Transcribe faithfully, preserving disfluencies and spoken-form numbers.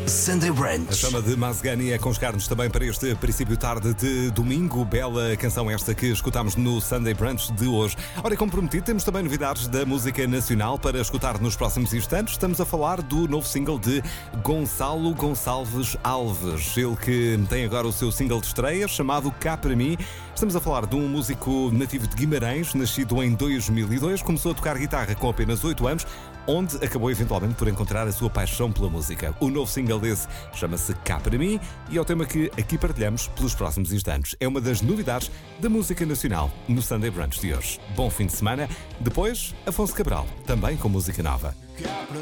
Sunday A Brunch. chama de Mazgani é aconchegar-nos também para este princípio tarde de domingo. Bela canção esta que escutámos no Sunday Brunch de hoje. Ora, como prometido, temos também novidades da música nacional para escutar nos próximos instantes. Estamos a falar do novo single de Gonçalo Gonçalves Alves. Ele que tem agora o seu single de estreia, chamado Cá Para Mim. Estamos a falar de um músico nativo de Guimarães, nascido em dois mil e dois. Começou a tocar guitarra com apenas oito anos, onde acabou eventualmente por encontrar a sua paixão pela música. O novo single desse chama-se Cá Para Mim e é o tema que aqui partilhamos pelos próximos instantes. É uma das novidades da música nacional no Sunday Brunch de hoje. Bom fim de semana. Depois, Afonso Cabral, também com música nova. Cá para